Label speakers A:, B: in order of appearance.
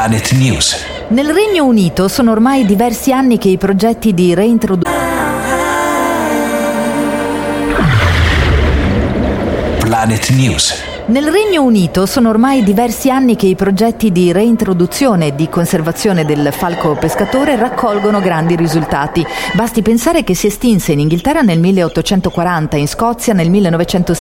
A: Planet News.
B: Nel Regno Unito sono ormai diversi anni che i progetti di
A: Planet News.
B: Nel Regno Unito sono ormai diversi anni che i progetti di reintroduzione e di conservazione del falco pescatore raccolgono grandi risultati. Basti pensare che si estinse in Inghilterra nel 1840, in Scozia nel 1960